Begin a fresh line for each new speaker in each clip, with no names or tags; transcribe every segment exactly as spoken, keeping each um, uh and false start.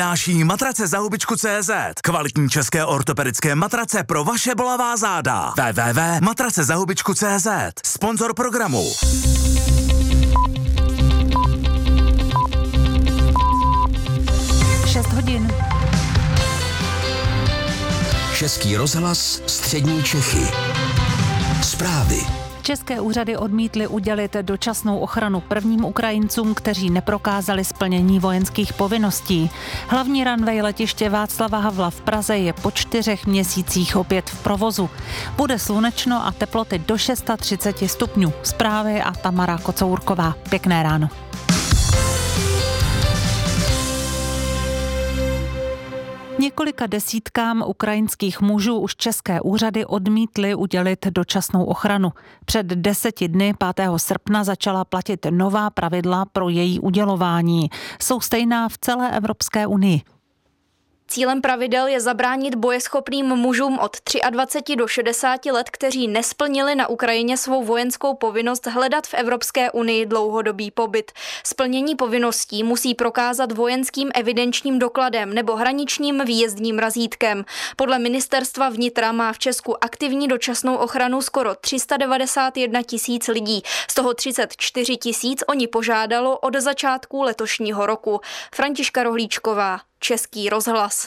Náší matrace za hubičku tečka cé zet. Kvalitní české ortopedické matrace pro vaše bolavá záda. w w w tečka matrace za hubičku tečka cé zet. Sponzor programu.
šest hodin.
Český rozhlas, střední Čechy. Zprávy.
České úřady odmítly udělit dočasnou ochranu prvním Ukrajincům, kteří neprokázali splnění vojenských povinností. Hlavní runway letiště Václava Havla v Praze je po čtyřech měsících opět v provozu. Bude slunečno a teploty do třicet šest stupňů. Zprávy a Tamara Kocourková. Pěkné ráno. Několika desítkám ukrajinských mužů už české úřady odmítly udělit dočasnou ochranu. Před deseti dny, pátého srpna, začala platit nová pravidla pro její udělování. Jsou stejná v celé Evropské unii.
Cílem pravidel je zabránit bojeschopným mužům od dvaceti tři do šedesáti let, kteří nesplnili na Ukrajině svou vojenskou povinnost, hledat v Evropské unii dlouhodobý pobyt. Splnění povinností musí prokázat vojenským evidenčním dokladem nebo hraničním výjezdním razítkem. Podle ministerstva vnitra má v Česku aktivní dočasnou ochranu skoro tři sta devadesát jedna tisíc lidí. Z toho třicet čtyři tisíc oni požádalo od začátku letošního roku. Františka Rohlíčková, Český rozhlas.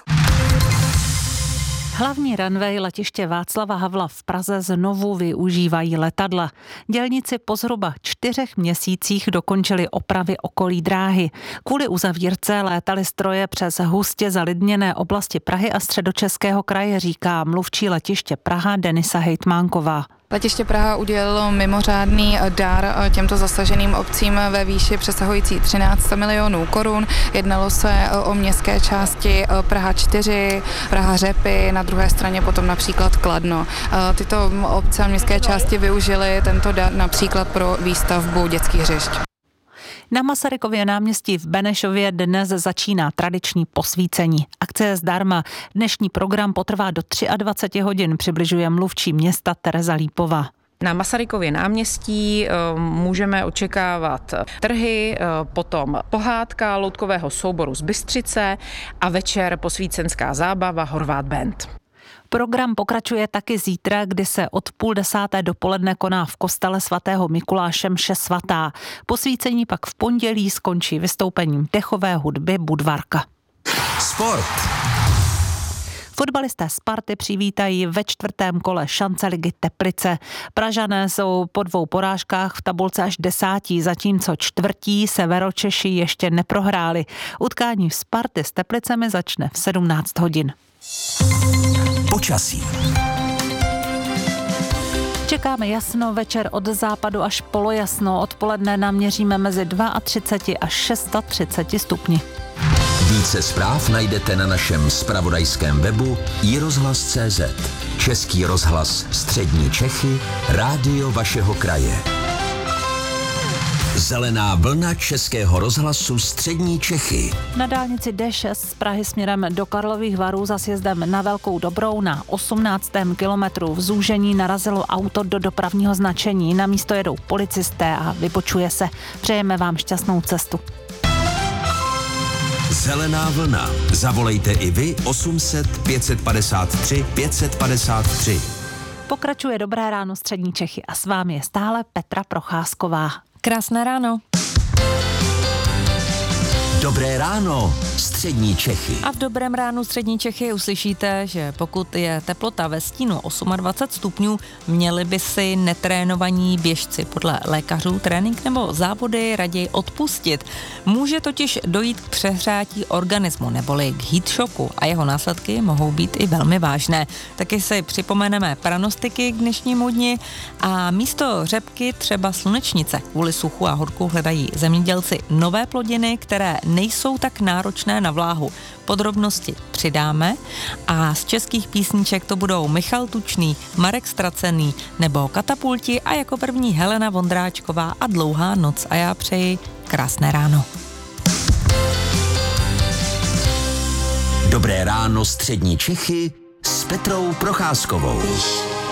Hlavní runway letiště Václava Havla v Praze znovu využívají letadla. Dělníci po zhruba čtyřech měsících dokončili opravy okolí dráhy. Kvůli uzavírce létaly stroje přes hustě zalidněné oblasti Prahy a Středočeského kraje, říká mluvčí letiště Praha Denisa Hejtmánková.
Letiště Praha udělilo mimořádný dar těmto zasaženým obcím ve výši přesahující třináct milionů korun. Jednalo se o městské části Praha čtyři, Praha Řepy, na druhé straně potom například Kladno. Tyto obce a městské části využily tento dar například pro výstavbu dětských hřišť.
Na Masarykově náměstí v Benešově dnes začíná tradiční posvícení. Akce je zdarma. Dnešní program potrvá do dvacet tři hodin, přibližuje mluvčí města Tereza Lípová.
Na Masarykově náměstí můžeme očekávat trhy, potom pohádka loutkového souboru z Bystřice a večer posvícenská zábava Horváth Band.
Program pokračuje taky zítra, kdy se od půl desáté dopoledne koná v kostele svatého Mikuláše mše svatá. Posvícení pak v pondělí skončí vystoupením dechové hudby Budvarka.
Sport.
Fotbalisté Sparty přivítají ve čtvrtém kole šance ligy Teplice. Pražané jsou po dvou porážkách v tabulce až desátí, zatímco čtvrtí Severočeši ještě neprohráli. Utkání v Sparty s Teplicemi začne v sedmnáct hodin.
Počasí.
Čekáme jasno, večer od západu až polojasno. Odpoledne naměříme mezi třicet dva až třicet šest stupni.
Více zpráv najdete na našem zpravodajském webu i rozhlas tečka cé zet. Český rozhlas, střední Čechy, rádio vašeho kraje. Zelená vlna Českého rozhlasu střední Čechy.
Na dálnici D šest z Prahy směrem do Karlových Varů za sjezdem na Velkou Dobrou na osmnáctém kilometru v zúžení narazilo auto do dopravního značení. Na místo jedou policisté a vybočuje se. Přejeme vám šťastnou cestu.
Zelená vlna. Zavolejte i vy osm set pět set padesát tři pět set padesát tři.
Pokračuje Dobré ráno střední Čechy a s vámi je stále Petra Procházková.
Krásné ráno.
Dobré ráno, střední Čechy.
A v Dobrém ránu střední Čechy uslyšíte, že pokud je teplota ve stínu dvacet osm stupňů, měli by si netrénovaní běžci podle lékařů trénink nebo závody raději odpustit. Může totiž dojít k přehřátí organismu neboli k heat shocku a jeho následky mohou být i velmi vážné. Taky si připomeneme pranostiky k dnešnímu dni a místo řepky třeba slunečnice. Kvůli suchu a horku hledají zemědělci nové plodiny, které nejsou tak náročné na vláhu. Podrobnosti přidáme a z českých písniček to budou Michal Tučný, Marek Stracený nebo Katapulti a jako první Helena Vondráčková a Dlouhá noc a já přeji krásné ráno.
Dobré ráno střední Čechy s Petrou Procházkovou.